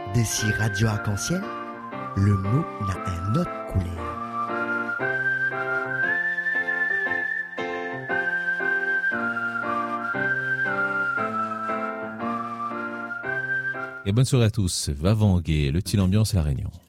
D'ici Radio Arc-en-Ciel, le mot n'a un autre couleur. Et bonne soirée à tous. Va Vanguer, le style ambiance La Réunion.